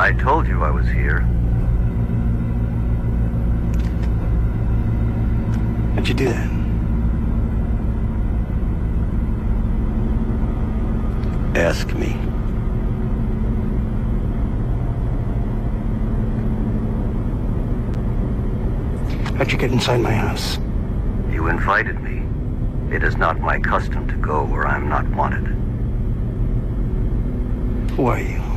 I told you I was here. How'd you do that? Ask me. How'd you get inside my house? You invited me. It is not my custom to go where I'm not wanted. Who are you?